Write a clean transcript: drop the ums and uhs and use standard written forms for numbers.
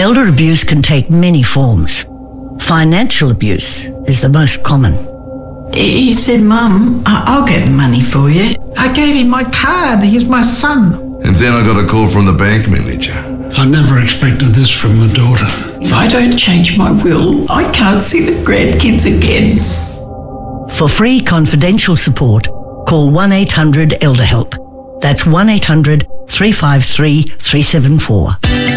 Elder abuse can take many forms. Financial abuse is the most common. He said, Mum, I'll get the money for you. I gave him my card. He's my son. And then I got a call from the bank manager. I never expected this from my daughter. If I don't change my will, I can't see the grandkids again. For free confidential support, call 1-800-ELDER-HELP. That's 1-800-353-374.